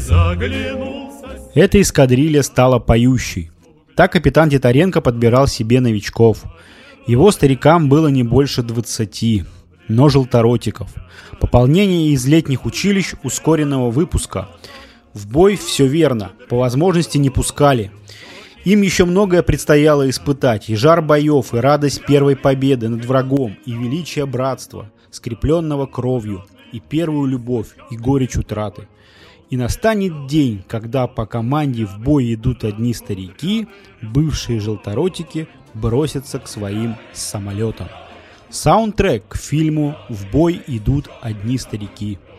Эта эскадрилья стала поющей. Так капитан Титаренко подбирал себе новичков. Его старикам было не больше 20, но желторотиков. Пополнение из летних училищ ускоренного выпуска. В бой все верно, по возможности не пускали. Им еще многое предстояло испытать, и жар боев, и радость первой победы над врагом, и величие братства, скрепленного кровью, и первую любовь, и горечь утраты. И настанет день, когда по команде в бой идут одни старики, бывшие желторотики бросятся к своим самолетам. Саундтрек к фильму «В бой идут одни старики».